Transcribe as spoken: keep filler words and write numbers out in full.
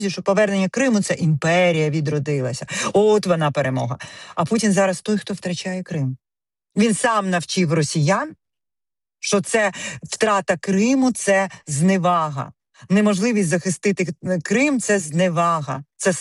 що повернення Криму – це імперія відродилася. От вона перемога. А Путін зараз той, хто втрачає Крим. Він сам навчив росіян, що це втрата Криму – це зневага. Неможливість захистити Крим – це зневага. Це